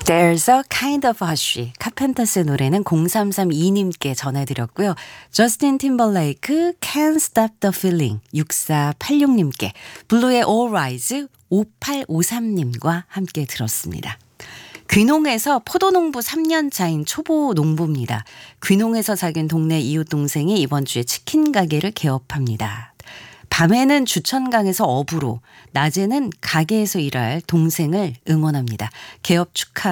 There's a kind of hush. 카펜터스의 노래는 0332님께 전해드렸고요. 저스틴 팀벌레이크 Can't Stop the Feeling 6486님께, 블루의 All Rise 5853님과 함께 들었습니다. 귀농에서 포도농부 3년차인 초보 농부입니다. 귀농에서 사귄 동네 이웃동생이 이번 주에 치킨 가게를 개업합니다. 밤에는 주천강에서 어부로, 낮에는 가게에서 일할 동생을 응원합니다. 개업 축하.